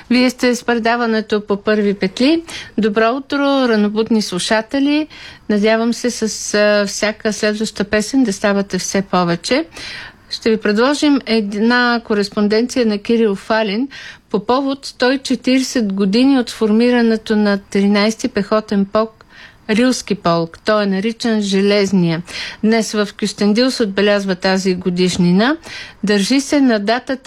Вие сте с предаването по първи петли. Добро утро, ранобудни слушатели. Надявам се с всяка следваща песен да ставате все повече. Ще ви предложим една кореспонденция на Кирил Фалин по повод 140 години от сформирането на 13-ти пехотен полк Рилски полк. Той е наричан Железния. Днес в Кюстендил се отбелязва тази годишнина. Държи се на датата